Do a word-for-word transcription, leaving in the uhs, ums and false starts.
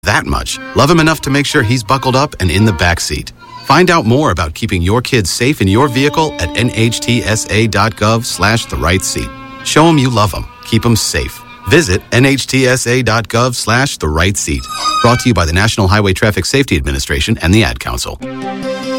that much. Love him enough to make sure he's buckled up and in the back seat. Find out more about keeping your kids safe in your vehicle at nhtsa.gov slash the right seat. Show them you love them. Keep them safe. Visit nhtsa.gov slash the right seat. Brought to you by the National Highway Traffic Safety Administration and the Ad Council.